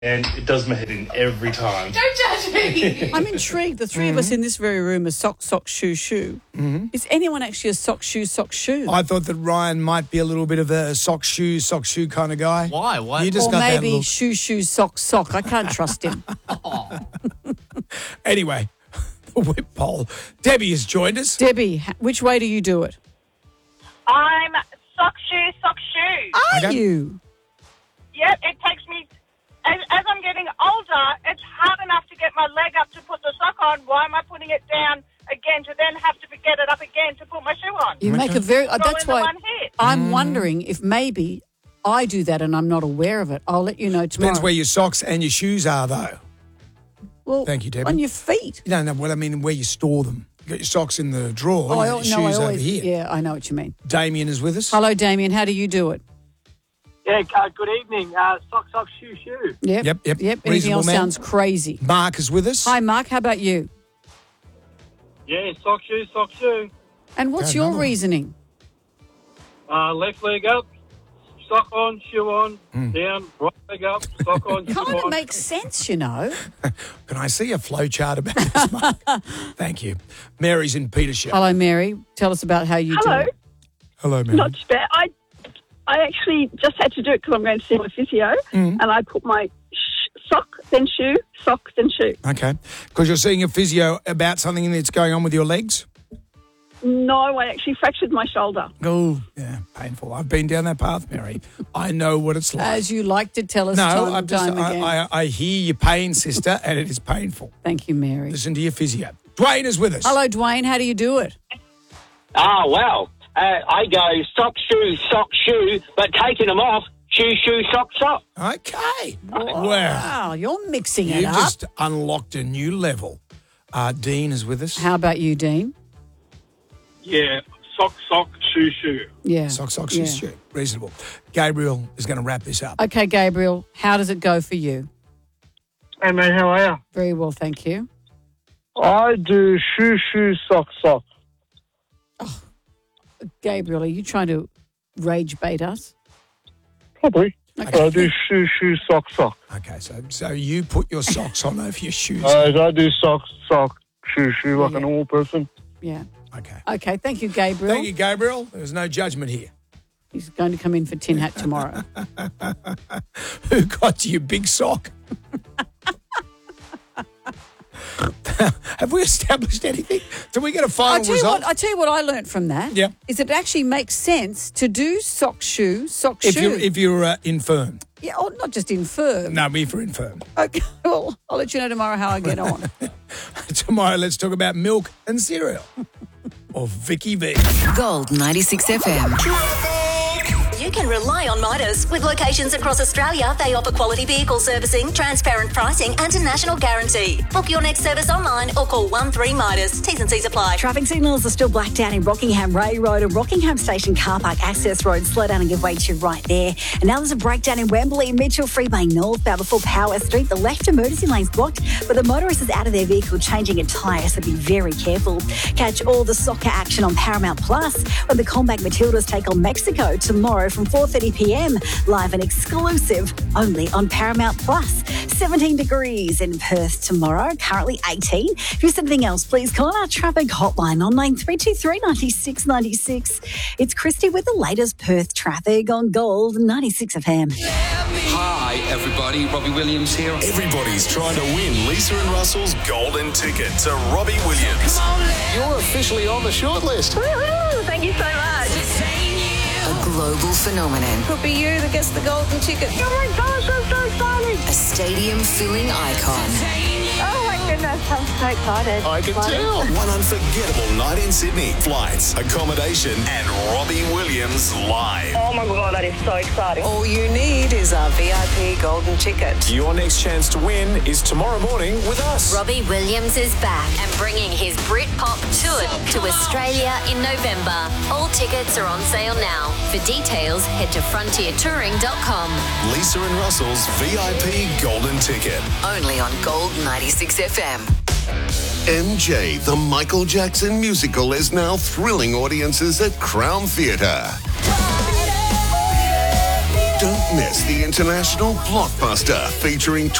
And it does my head in every time. Don't judge me. I'm intrigued. The three of us in this very room are sock, sock, shoe, shoe. Mm-hmm. Is anyone actually a sock, shoe, sock, shoe? I thought that Ryan might be a little bit of a sock, shoe kind of guy. Why? You just or got that maybe look. shoe, shoe, sock, sock. I can't trust him. Anyway, the whip poll. Debbie has joined us. Debbie, which way do you do it? I'm sock shoe, sock shoe. Are Okay. you? Yep, it takes me, as I'm getting older, it's hard enough to get my leg up to put the sock on. Why am I putting it down again to then have to get it up again to put my shoe on? You make a very... All that's in the why one hit. I'm wondering if maybe I do that and I'm not aware of it. I'll let you know tomorrow. Depends where your socks and your shoes are, though. Well, Thank you, Debbie. on your feet. No, well, I mean where you store them. You got your socks in the drawer, Oh, you got your shoes over here. Yeah, I know what you mean. Damien is with us. Hello, Damien. How do you do it? Yeah, good evening. Sock, sock, shoe, shoe. Yep. Yep. Anything Reasonable else man. sounds crazy. Mark is with us. Hi, Mark. How about you? Yeah, sock, shoe. And what's Okay, your another one. reasoning? Left leg up, sock on, shoe on, down, right leg up, sock on, shoe Kind of on. makes sense, you know. Can I see a flow chart about this, Mark? Thank you. Mary's in Petersham. Hello, Mary. Tell us about how you do Hello. it. Hello, Mary. Not too bad. I actually just had to do it because I'm going to see my physio, and I put my sock, then shoe, sock, then shoe. Okay. Because you're seeing a physio about something that's going on with your legs? No, I actually fractured my shoulder. Oh, yeah, painful. I've been down that path, Mary. I know what it's like. As you like to tell us No, time I'm and just, time again. I hear your pain, sister, and it is painful. Thank you, Mary. Listen to your physio. Dwayne is with us. Hello, Dwayne. How do you do it? Oh, well, I go sock, shoe, but taking them off, shoe, sock. Okay. Wow. Wow, you're mixing it You've up. just unlocked a new level. Dean is with us. How about you, Dean? Yeah, sock, shoe. Yeah. Sock, Yeah. shoe. Reasonable. Gabriel is going to wrap this up. Okay, Gabriel, how does it go for you? Hey, mate, how are you? Very well, thank you. I do shoe, sock. Gabriel, are you trying to rage bait us? Probably. Okay. I do shoe, sock. Okay, so you put your socks on over your shoes. I do sock, shoe like Yeah. a normal person. Yeah. Okay. Okay, thank you, Gabriel. Thank you, Gabriel. There's no judgment here. He's going to come in for Tin Hat tomorrow. Who got you, big sock? Have we established anything? Do we get a final result? I tell you what I learnt from that. Yep. Is it actually makes sense to do sock shoe. If you're infirm. Yeah, or not just infirm. No, me for infirm. Okay, well, I'll let you know tomorrow how I get on. Tomorrow, let's talk about milk and cereal. Or Vicky V. Gold 96 FM. You can rely on Midas. With locations across Australia, they offer quality vehicle servicing, transparent pricing and a national guarantee. Book your next service online or call 13 Midas. T's and C's apply. Traffic signals are still blacked out in Rockingham Ray Road and Rockingham Station Car Park Access Road. Slow down and give way to right there. And now there's a breakdown in Wembley, Mitchell Freeway northbound before Power Street. The left emergency lane's blocked, but the motorist is out of their vehicle changing a tyre, so be very careful. Catch all the soccer action on Paramount Plus when the Combat Matildas take on Mexico tomorrow from 4:30pm. Live and exclusive only on Paramount Plus. 17 degrees in Perth tomorrow, currently 18. If there's anything else, please call our traffic hotline on 9323 96 96. It's Christy with the latest Perth traffic on Gold 96 FM. Hi, everybody. Robbie Williams here. Everybody's trying to win Lisa and Russell's golden ticket to Robbie Williams. You're officially on the shortlist. Woohoo! Thank you so much. A global phenomenon. Could be you that gets the golden ticket. Oh my gosh, I'm so excited. A stadium-filling icon. Oh my goodness, I'm so excited. I can tell. One unforgettable night in Sydney. Flights, accommodation, and Robbie Williams live. Oh my God, that is so exciting. All you need is a VIP golden ticket. Your next chance to win is tomorrow morning with us. Robbie Williams is back and bringing his Britpop tour to Australia in November. All tickets are on sale now. For details, head to frontiertouring.com. Lisa and Russell's VIP golden ticket. Only on Gold 96 FM. MJ, the Michael Jackson musical, is now thrilling audiences at Crown Theatre. Don't miss the international blockbuster featuring